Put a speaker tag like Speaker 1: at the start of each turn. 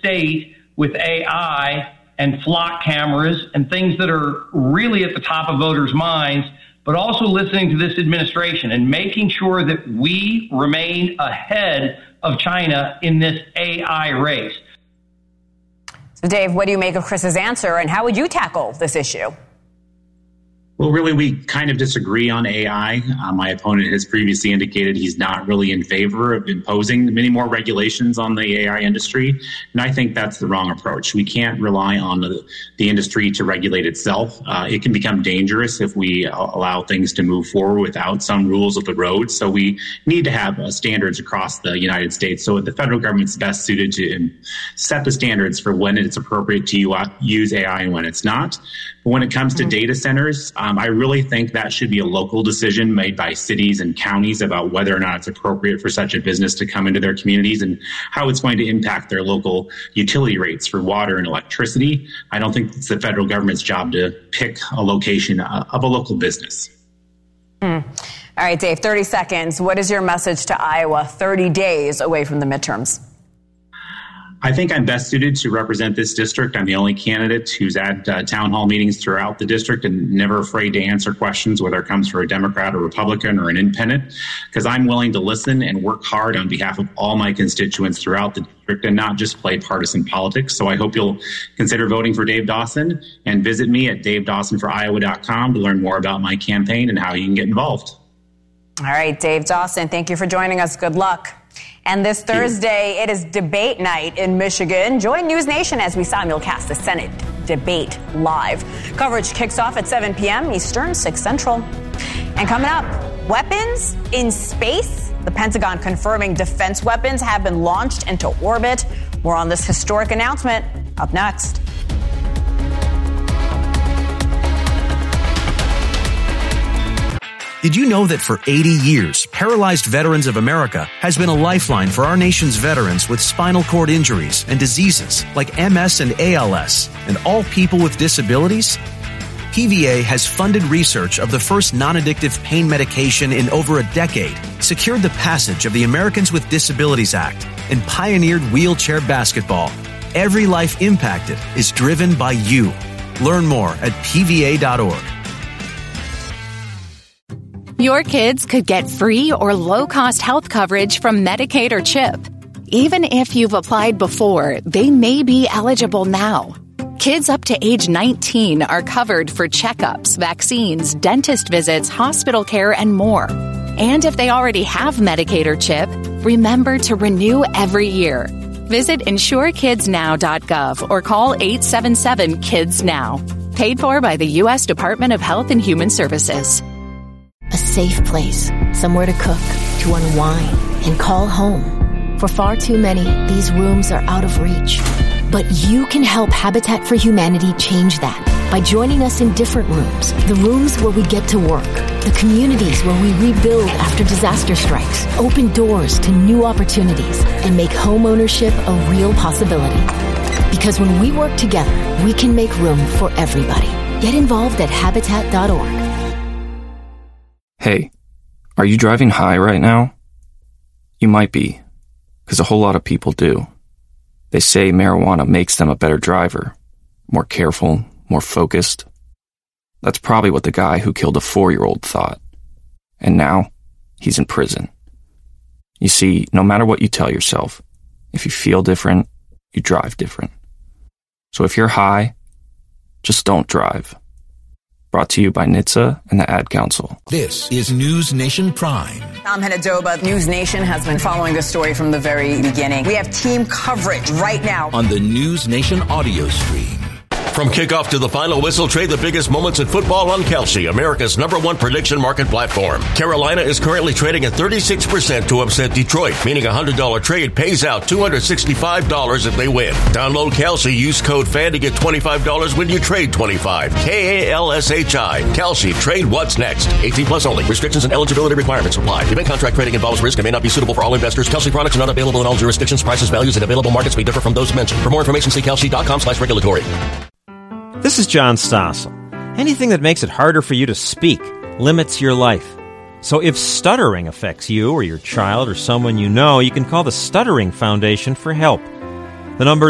Speaker 1: state with AI and flock cameras and things that are really at the top of voters' minds, but also listening to this administration and making sure that we remain ahead of China in this AI race.
Speaker 2: So, Dave, what do you make of Chris's answer, and how would you tackle this issue?
Speaker 3: Well, really, we kind of disagree on AI. My opponent has previously indicated he's not really in favor of imposing many more regulations on the AI industry. And I think that's the wrong approach. We can't rely on the industry to regulate itself. It can become dangerous if we allow things to move forward without some rules of the road. So we need to have standards across the United States. So the federal government's best suited to set the standards for when it's appropriate to use AI and when it's not. But when it comes to data centers, I really think that should be a local decision made by cities and counties about whether or not it's appropriate for such a business to come into their communities and how it's going to impact their local utility rates for water and electricity. I don't think it's the federal government's job to pick a location of a local business.
Speaker 2: All right, Dave, 30 seconds. What is your message to Iowa 30 days away from the midterms?
Speaker 3: I think I'm best suited to represent this district. I'm the only candidate who's at town hall meetings throughout the district and never afraid to answer questions, whether it comes from a Democrat or Republican or an independent, because I'm willing to listen and work hard on behalf of all my constituents throughout the district and not just play partisan politics. So I hope you'll consider voting for Dave Dawson and visit me at davedawsonforiowa.com to learn more about my campaign and how you can get involved.
Speaker 2: All right, Dave Dawson, thank you for joining us. Good luck. And this Thursday, it is debate night in Michigan. Join News Nation as we simulcast the Senate debate live. Coverage kicks off at 7 p.m. Eastern, 6 Central. And coming up, weapons in space. The Pentagon confirming defense weapons have been launched into orbit. More on this historic announcement up next.
Speaker 4: Did you know that for 80 years, Paralyzed Veterans of America has been a lifeline for our nation's veterans with spinal cord injuries and diseases like MS and ALS, and all people with disabilities? PVA has funded research of the first non-addictive pain medication in over a decade, secured the passage of the Americans with Disabilities Act, and pioneered wheelchair basketball. Every life impacted is driven by you. Learn more at pva.org.
Speaker 5: Your kids could get free or low-cost health coverage from Medicaid or CHIP. Even if you've applied before, they may be eligible now. Kids up to age 19 are covered for checkups, vaccines, dentist visits, hospital care, and more. And if they already have Medicaid or CHIP, remember to renew every year. Visit insurekidsnow.gov or call 877-KIDS-NOW. Paid for by the U.S. Department of Health and Human Services.
Speaker 6: A safe place, somewhere to cook, to unwind, and call home. For far too many, these rooms are out of reach. But you can help Habitat for Humanity change that by joining us in different rooms. The rooms where we get to work. The communities where we rebuild after disaster strikes. Open doors to new opportunities and make home ownership a real possibility. Because when we work together, we can make room for everybody. Get involved at Habitat.org.
Speaker 7: Hey, are you driving high right now? You might be, because a whole lot of people do. They say marijuana makes them a better driver, more careful, more focused. That's probably what the guy who killed a 4-year-old thought. And now, he's in prison. You see, no matter what you tell yourself, if you feel different, you drive different. So if you're high, just don't drive. Brought to you by NHTSA and the Ad Council.
Speaker 8: This is News Nation Prime.
Speaker 2: I'm Henadoba. News Nation has been following this story from the very beginning. We have team coverage right now
Speaker 8: on the News Nation audio stream.
Speaker 9: From kickoff to the final whistle, trade the biggest moments in football on Kalshi, America's #1 prediction market platform. Carolina is currently trading at 36% to upset Detroit, meaning a $100 trade pays out $265 if they win. Download Kalshi, use code FAN to get $25 when you trade $25. KALSHI. Kalshi, trade what's next. 18 plus only. Restrictions and eligibility requirements apply. Event contract trading involves risk and may not be suitable for all investors. Kalshi products are not available in all jurisdictions. Prices, values, and available markets may differ from those mentioned. For more information, see kalshi.com/regulatory.
Speaker 10: This is John Stossel. Anything that makes it harder for you to speak limits your life. So if stuttering affects you or your child or someone you know, you can call the Stuttering Foundation for help. The number